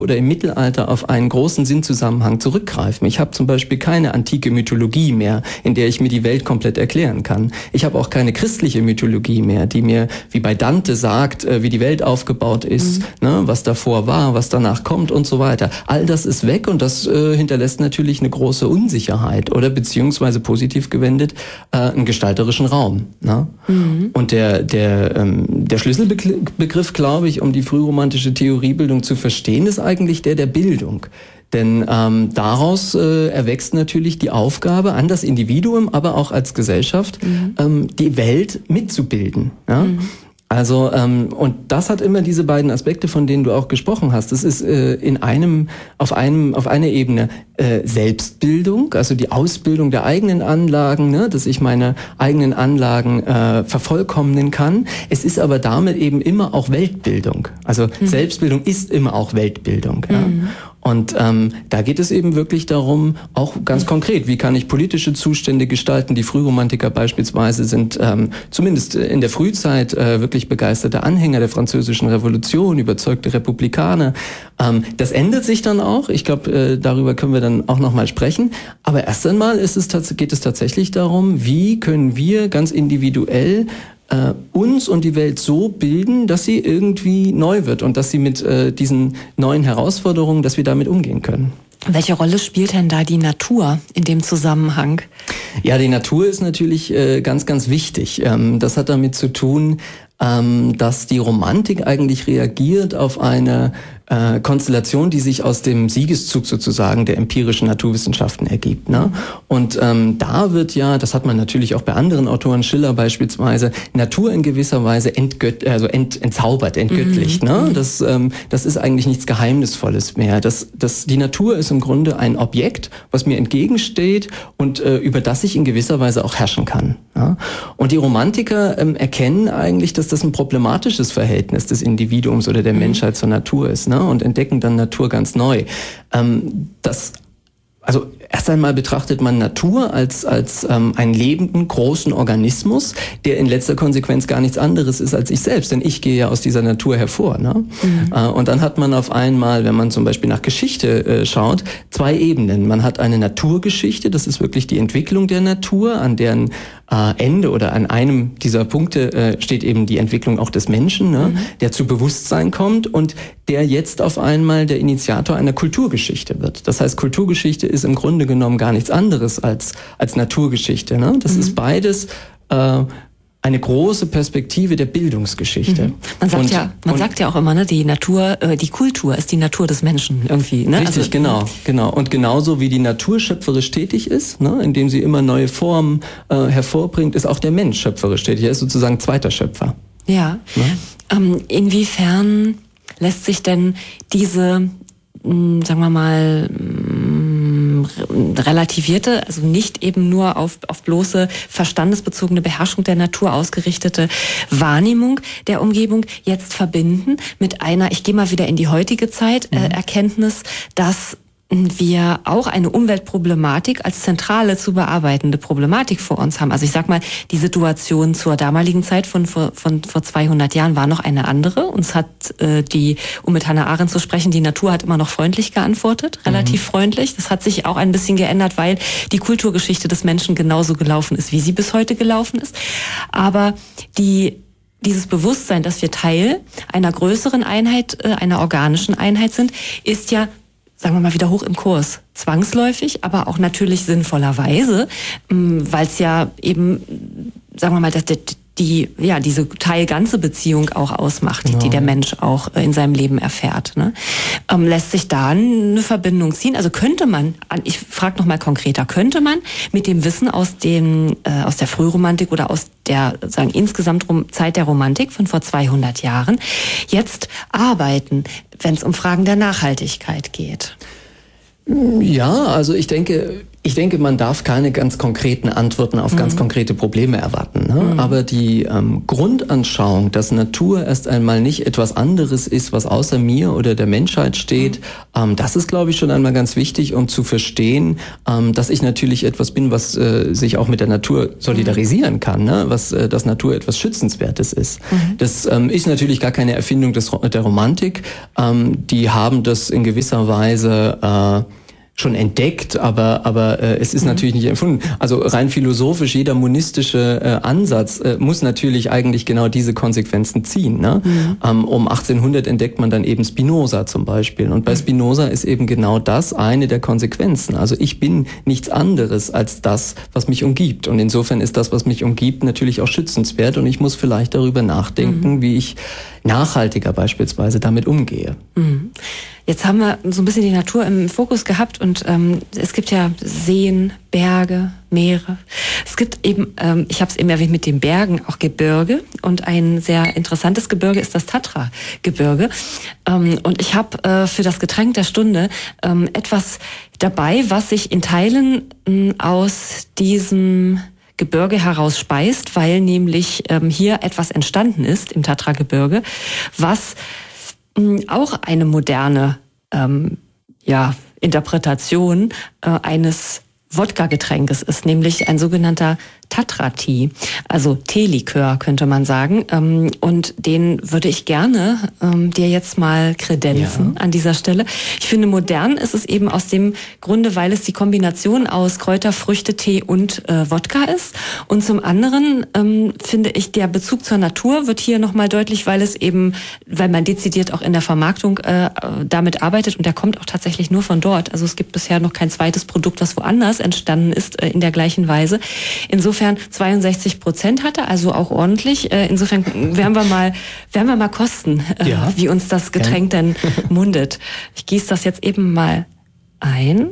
oder im Mittelalter auf einen großen Sinnzusammenhang zurückgreifen. Ich habe zum Beispiel keine antike Mythologie mehr, in der ich mir die Welt komplett erklären kann. Ich habe auch keine christliche Mythologie mehr, die mir, wie bei Dante, sagt, wie die Welt aufgebaut ist, ne, was davor war, was danach kommt und so weiter. All das ist weg und das hinterlässt natürlich eine große Unsicherheit oder beziehungsweise positiv gewendet einen gestalterischen Raum. Ne? Und der Schlüsselbegriff, glaube ich, um die frühromantische Theoriebildung zu verstehen, ist eigentlich der Bildung. Denn daraus erwächst natürlich die Aufgabe an das Individuum, aber auch als Gesellschaft, die Welt mitzubilden. Ja? Also und das hat immer diese beiden Aspekte, von denen du auch gesprochen hast. Das ist auf einer Ebene Selbstbildung, also die Ausbildung der eigenen Anlagen, ne, dass ich meine eigenen Anlagen vervollkommnen kann. Es ist aber damit eben immer auch Weltbildung. Also Selbstbildung ist immer auch Weltbildung. Ja? Und da geht es eben wirklich darum, auch ganz konkret, wie kann ich politische Zustände gestalten? Die Frühromantiker beispielsweise sind zumindest in der Frühzeit wirklich begeisterte Anhänger der Französischen Revolution, überzeugte Republikaner. Das ändert sich dann auch. Ich glaube, darüber können wir dann auch nochmal sprechen. Aber erst einmal geht es tatsächlich darum, wie können wir ganz individuell uns und die Welt so bilden, dass sie irgendwie neu wird und dass sie mit diesen neuen Herausforderungen, dass wir damit umgehen können. Welche Rolle spielt denn da die Natur in dem Zusammenhang? Ja, die Natur ist natürlich ganz, ganz wichtig. Das hat damit zu tun, dass die Romantik eigentlich reagiert auf eine Konstellation, die sich aus dem Siegeszug sozusagen der empirischen Naturwissenschaften ergibt. Ne? Und da wird ja, das hat man natürlich auch bei anderen Autoren, Schiller beispielsweise, Natur in gewisser Weise entzaubert, entgöttlicht. Ne? Das ist eigentlich nichts Geheimnisvolles mehr. Die Natur ist im Grunde ein Objekt, was mir entgegensteht und über das ich in gewisser Weise auch herrschen kann. Ja? Und die Romantiker erkennen eigentlich, dass das ein problematisches Verhältnis des Individuums oder der Menschheit zur Natur ist, ne? Und entdecken dann Natur ganz neu. Also erst einmal betrachtet man Natur als einen lebenden, großen Organismus, der in letzter Konsequenz gar nichts anderes ist als ich selbst, denn ich gehe ja aus dieser Natur hervor. Ne? Und dann hat man auf einmal, wenn man zum Beispiel nach Geschichte schaut, zwei Ebenen. Man hat eine Naturgeschichte, das ist wirklich die Entwicklung der Natur, an deren Ende oder an einem dieser Punkte steht eben die Entwicklung auch des Menschen, ne? Der zu Bewusstsein kommt und der jetzt auf einmal der Initiator einer Kulturgeschichte wird. Das heißt, Kulturgeschichte ist im Grunde genommen gar nichts anderes als Naturgeschichte. Ne? Das ist beides eine große Perspektive der Bildungsgeschichte. Man sagt ja auch immer, ne, die Natur, die Kultur ist die Natur des Menschen irgendwie. Ne? Richtig, genau. Und genauso wie die Natur schöpferisch tätig ist, ne, indem sie immer neue Formen hervorbringt, ist auch der Mensch schöpferisch tätig. Er ist sozusagen zweiter Schöpfer. Ja. Inwiefern lässt sich denn diese, sagen wir mal, relativierte, also nicht eben nur auf bloße verstandesbezogene Beherrschung der Natur ausgerichtete Wahrnehmung der Umgebung jetzt verbinden mit einer, ich gehe mal wieder in die heutige Zeit, Erkenntnis, dass wir auch eine Umweltproblematik als zentrale zu bearbeitende Problematik vor uns haben. Also ich sag mal, die Situation zur damaligen Zeit von vor 200 Jahren war noch eine andere. Uns hat um mit Hannah Arendt zu sprechen, die Natur hat immer noch freundlich geantwortet, relativ freundlich. Das hat sich auch ein bisschen geändert, weil die Kulturgeschichte des Menschen genauso gelaufen ist, wie sie bis heute gelaufen ist. Aber dieses Bewusstsein, dass wir Teil einer größeren Einheit, einer organischen Einheit sind, ist ja, sagen wir mal, wieder hoch im Kurs. Zwangsläufig, aber auch natürlich sinnvollerweise, weil es ja eben, sagen wir mal, diese teilganze Beziehung auch ausmacht, die der Mensch auch in seinem Leben erfährt. Ne? Lässt sich da eine Verbindung ziehen? Also könnte man, ich frage noch mal konkreter, könnte man mit dem Wissen aus der Frühromantik oder aus der, sagen insgesamt Zeit der Romantik von vor 200 Jahren jetzt arbeiten, wenn es um Fragen der Nachhaltigkeit geht? Ja, also ich denke, Ich denke, man darf keine ganz konkreten Antworten auf ganz konkrete Probleme erwarten. Ne? Aber die Grundanschauung, dass Natur erst einmal nicht etwas anderes ist, was außer mir oder der Menschheit steht, das ist, glaube ich, schon einmal ganz wichtig, um zu verstehen, dass ich natürlich etwas bin, was sich auch mit der Natur solidarisieren kann, ne? Dass Natur etwas Schützenswertes ist. Das ist natürlich gar keine Erfindung der Romantik. Die haben das in gewisser Weise schon entdeckt, aber es ist natürlich nicht empfunden. Also rein philosophisch, jeder monistische Ansatz muss natürlich eigentlich genau diese Konsequenzen ziehen. Ne? Um 1800 entdeckt man dann eben Spinoza zum Beispiel. Und bei Spinoza ist eben genau das eine der Konsequenzen. Also ich bin nichts anderes als das, was mich umgibt. Und insofern ist das, was mich umgibt, natürlich auch schützenswert. Und ich muss vielleicht darüber nachdenken, wie ich nachhaltiger beispielsweise damit umgehe. Jetzt haben wir so ein bisschen die Natur im Fokus gehabt und es gibt ja Seen, Berge, Meere. Es gibt eben, ich habe es eben erwähnt mit den Bergen, auch Gebirge und ein sehr interessantes Gebirge ist das Tatra-Gebirge. Und ich habe für das Getränk der Stunde etwas dabei, was sich in Teilen aus diesem Gebirge heraus speist, weil nämlich hier etwas entstanden ist im Tatra-Gebirge, was auch eine moderne Interpretation eines Wodka-Getränkes ist, nämlich ein sogenannter Tatra-Tea, also Teelikör könnte man sagen. Und den würde ich gerne dir jetzt mal kredenzen an dieser Stelle. Ich finde, modern ist es eben aus dem Grunde, weil es die Kombination aus Kräuter, Früchte, Tee und Wodka ist. Und zum anderen finde ich, der Bezug zur Natur wird hier nochmal deutlich, weil man dezidiert auch in der Vermarktung damit arbeitet und der kommt auch tatsächlich nur von dort. Also es gibt bisher noch kein zweites Produkt, was woanders entstanden ist in der gleichen Weise. Insofern 62% hatte, also auch ordentlich. Insofern werden wir mal kosten, wie uns das Getränk denn mundet. Ich gieße das jetzt eben mal ein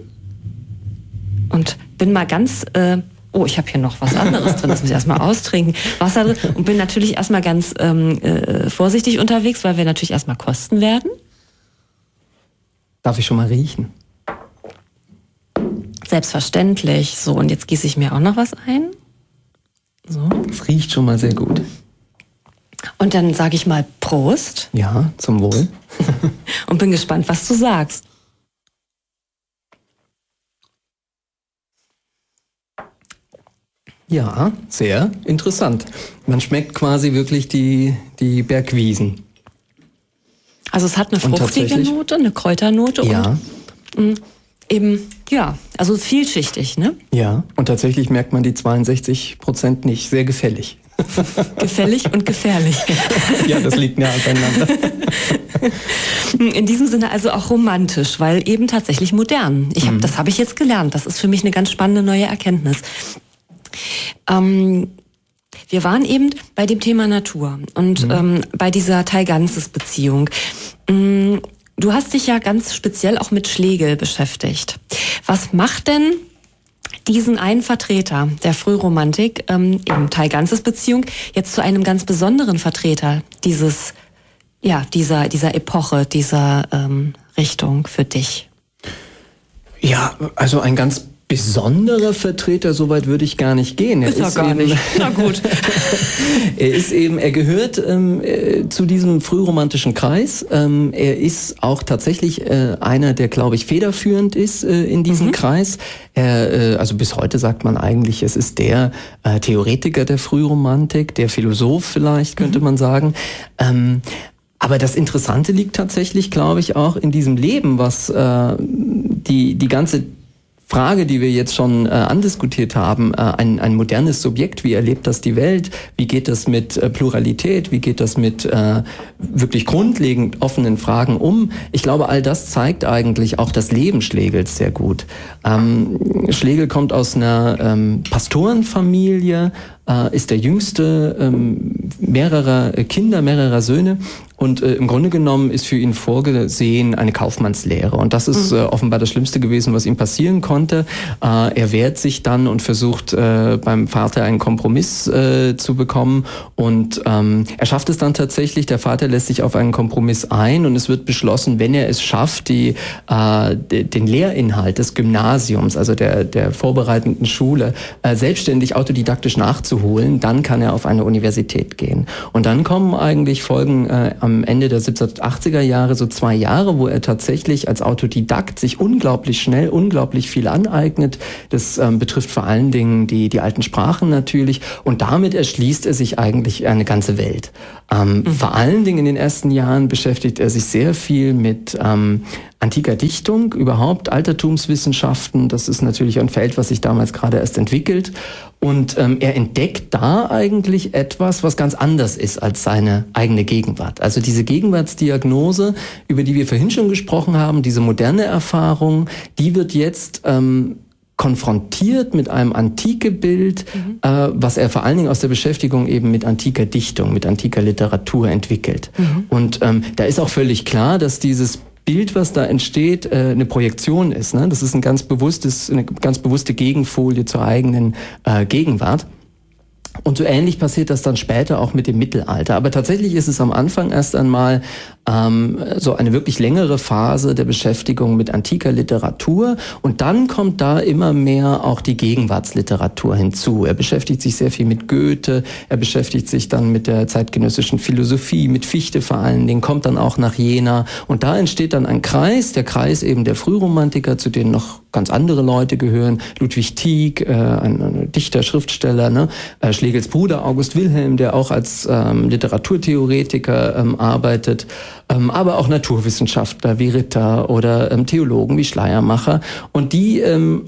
und bin mal ganz... ich habe hier noch was anderes drin, das muss ich erstmal austrinken. Wasser drin und bin natürlich erstmal ganz vorsichtig unterwegs, weil wir natürlich erstmal kosten werden. Darf ich schon mal riechen? Selbstverständlich. So, und jetzt gieße ich mir auch noch was ein. So. Es riecht schon mal sehr gut. Und dann sage ich mal Prost. Ja, zum Wohl. Und bin gespannt, was du sagst. Ja, sehr interessant. Man schmeckt quasi wirklich die Bergwiesen. Also es hat eine fruchtige Note, eine Kräuternote und eben, also vielschichtig, ne? Ja, und tatsächlich merkt man die 62% nicht. Sehr gefällig. Gefällig und gefährlich. Ja, das liegt nah beieinander. In diesem Sinne also auch romantisch, weil eben tatsächlich modern. Das habe ich jetzt gelernt. Das ist für mich eine ganz spannende neue Erkenntnis. Wir waren eben bei dem Thema Natur und bei dieser Teil-Ganzes-Beziehung. Du hast dich ja ganz speziell auch mit Schlegel beschäftigt. Was macht denn diesen einen Vertreter der Frühromantik im Teil-Ganzes-Beziehung jetzt zu einem ganz besonderen Vertreter dieser Epoche, dieser Richtung für dich? Ja, also ein ganz besonderer Vertreter, soweit würde ich gar nicht gehen. Ist er gar nicht. Na gut. Er gehört zu diesem frühromantischen Kreis. Er ist auch tatsächlich einer, der, glaube ich, federführend ist in diesem Kreis. Also bis heute sagt man eigentlich, es ist der Theoretiker der Frühromantik, der Philosoph vielleicht, könnte man sagen. Aber das Interessante liegt tatsächlich, glaube ich, auch in diesem Leben, was die ganze Frage, die wir jetzt schon andiskutiert haben, ein modernes Subjekt, wie erlebt das die Welt, wie geht das mit Pluralität, wie geht das mit wirklich grundlegend offenen Fragen um? Ich glaube, all das zeigt eigentlich auch das Leben Schlegels sehr gut. Schlegel kommt aus einer Pastorenfamilie, ist der jüngste mehrerer Kinder, mehrerer Söhne und im Grunde genommen ist für ihn vorgesehen eine Kaufmannslehre. Und das ist offenbar das Schlimmste gewesen, was ihm passieren konnte. Er wehrt sich dann und versucht beim Vater einen Kompromiss zu bekommen und er schafft es dann tatsächlich. Der Vater lässt sich auf einen Kompromiss ein und es wird beschlossen, wenn er es schafft, den Lehrinhalt des Gymnasiums, also der vorbereitenden Schule, selbstständig autodidaktisch nachzuholen, dann kann er auf eine Universität gehen. Und dann folgen am Ende der 1780er Jahre so 2 Jahre, wo er tatsächlich als Autodidakt sich unglaublich schnell, unglaublich viel aneignet. Das betrifft vor allen Dingen die alten Sprachen natürlich und damit erschließt er sich eigentlich eine ganze Welt. Vor allen Dingen in den ersten Jahren beschäftigt er sich sehr viel mit antiker Dichtung, überhaupt Altertumswissenschaften. Das ist natürlich ein Feld, was sich damals gerade erst entwickelt. Und er entdeckt da eigentlich etwas, was ganz anders ist als seine eigene Gegenwart. Also diese Gegenwartsdiagnose, über die wir vorhin schon gesprochen haben, diese moderne Erfahrung, die wird jetzt konfrontiert mit einem Antike-Bild, was er vor allen Dingen aus der Beschäftigung eben mit antiker Dichtung, mit antiker Literatur entwickelt. Und da ist auch völlig klar, dass dieses Bild, was da entsteht, eine Projektion ist. Ne? Das ist eine ganz bewusste Gegenfolie zur eigenen Gegenwart. Und so ähnlich passiert das dann später auch mit dem Mittelalter. Aber tatsächlich ist es am Anfang erst einmal so eine wirklich längere Phase der Beschäftigung mit antiker Literatur. Und dann kommt da immer mehr auch die Gegenwartsliteratur hinzu. Er beschäftigt sich sehr viel mit Goethe, er beschäftigt sich dann mit der zeitgenössischen Philosophie, mit Fichte vor allen Dingen, kommt dann auch nach Jena. Und da entsteht dann ein Kreis, der Kreis eben der Frühromantiker, zu denen noch ganz andere Leute gehören. Ludwig Tieck, ein Dichter, Schriftsteller, ne? Schlegels Bruder August Wilhelm, der auch als Literaturtheoretiker arbeitet, aber auch Naturwissenschaftler wie Ritter oder Theologen wie Schleiermacher. Und die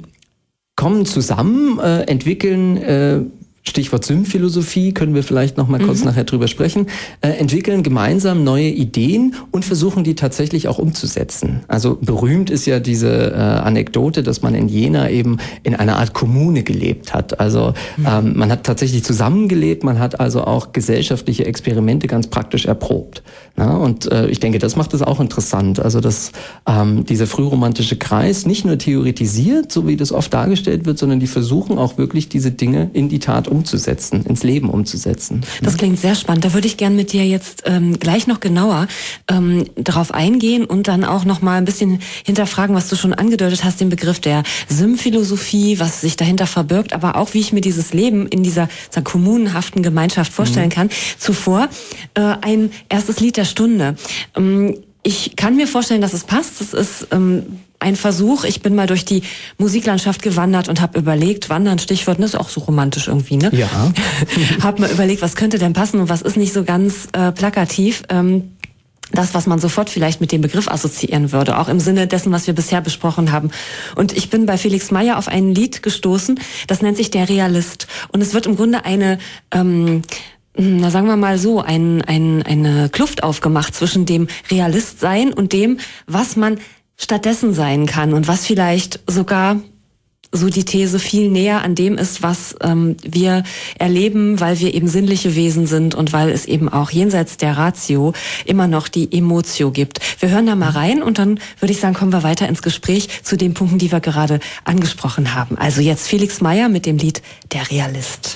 kommen zusammen, entwickeln Stichwort Symmphilosophie, können wir vielleicht noch mal kurz nachher drüber sprechen, entwickeln gemeinsam neue Ideen und versuchen die tatsächlich auch umzusetzen. Also berühmt ist ja diese Anekdote, dass man in Jena eben in einer Art Kommune gelebt hat. Also man hat tatsächlich zusammengelebt, man hat also auch gesellschaftliche Experimente ganz praktisch erprobt. Ja, und ich denke, das macht es auch interessant. Also dass dieser frühromantische Kreis nicht nur theoretisiert, so wie das oft dargestellt wird, sondern die versuchen auch wirklich diese Dinge in die Tat umzusetzen, ins Leben umzusetzen. Das klingt sehr spannend. Da würde ich gern mit dir jetzt gleich noch genauer darauf eingehen und dann auch noch mal ein bisschen hinterfragen, was du schon angedeutet hast, den Begriff der Symmphilosophie, was sich dahinter verbirgt, aber auch, wie ich mir dieses Leben in dieser kommunenhaften Gemeinschaft vorstellen kann. Zuvor ein erstes Lied der Stunde. Ich kann mir vorstellen, dass es passt. Es ist ein Versuch. Ich bin mal durch die Musiklandschaft gewandert und habe überlegt, Wandern, Stichwort, das ist auch so romantisch irgendwie, ne? Ja. Habe mal überlegt, was könnte denn passen und was ist nicht so ganz plakativ. Das, was man sofort vielleicht mit dem Begriff assoziieren würde, auch im Sinne dessen, was wir bisher besprochen haben. Und ich bin bei Felix Meyer auf ein Lied gestoßen, das nennt sich Der Realist. Und es wird im Grunde eine sagen wir mal so, eine Kluft aufgemacht zwischen dem Realistsein und dem, was man stattdessen sein kann und was vielleicht sogar, so die These, viel näher an dem ist, was wir erleben, weil wir eben sinnliche Wesen sind und weil es eben auch jenseits der Ratio immer noch die Emotio gibt. Wir hören da mal rein und dann würde ich sagen, kommen wir weiter ins Gespräch zu den Punkten, die wir gerade angesprochen haben. Also jetzt Felix Meyer mit dem Lied Der Realist.